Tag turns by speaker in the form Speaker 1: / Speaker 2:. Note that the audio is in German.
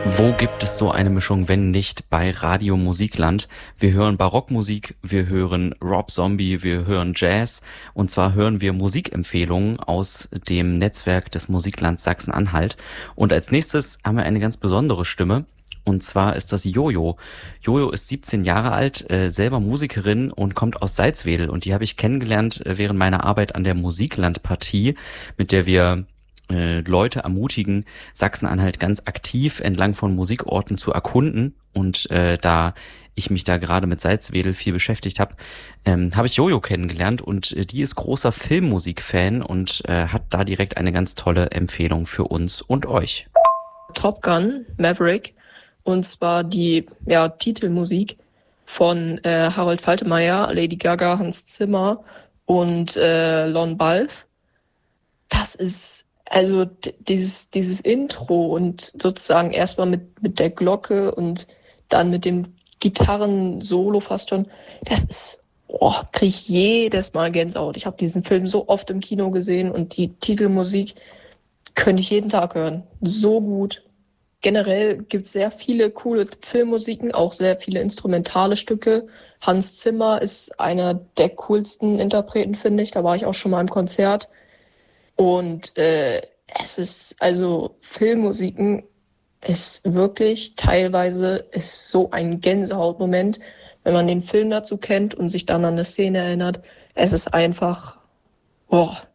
Speaker 1: Wo gibt es so eine Mischung, wenn nicht bei Radio Musikland? Wir hören Barockmusik, wir hören Rob Zombie, wir hören Jazz und zwar hören wir Musikempfehlungen aus dem Netzwerk des Musiklands Sachsen-Anhalt. Und als nächstes haben wir eine ganz besondere Stimme. Und zwar ist das Jojo. Jojo ist 17 Jahre alt, selber Musikerin und kommt aus Salzwedel. Und die habe ich kennengelernt während meiner Arbeit an der Musikland-Partie, mit der wir Leute ermutigen, Sachsen-Anhalt ganz aktiv entlang von Musikorten zu erkunden. Und da ich mich da gerade mit Salzwedel viel beschäftigt habe, habe ich Jojo kennengelernt und die ist großer Filmmusik-Fan und hat da direkt eine ganz tolle Empfehlung für uns und euch.
Speaker 2: Top Gun, Maverick, und zwar die Titelmusik von Harold Faltermeyer, Lady Gaga, Hans Zimmer und Lon Balfe. Das ist also dieses Intro und sozusagen erstmal mit der Glocke und dann mit dem Gitarren-Solo fast schon, das ist, kriege ich jedes Mal Gänsehaut. Ich habe diesen Film so oft im Kino gesehen und die Titelmusik könnte ich jeden Tag hören. So gut. Generell gibt's sehr viele coole Filmmusiken, auch sehr viele instrumentale Stücke. Hans Zimmer ist einer der coolsten Interpreten, finde ich. Da war ich auch schon mal im Konzert. Und es ist, also Filmmusiken ist wirklich teilweise ist so ein Gänsehautmoment, wenn man den Film dazu kennt und sich dann an eine Szene erinnert. Es ist einfach,